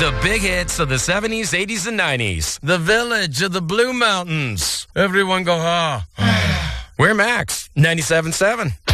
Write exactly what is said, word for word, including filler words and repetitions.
The big hits of the seventies, eighties, and nineties. The Village of the Blue Mountains. Everyone go, ah. We're Max, ninety-seven point seven.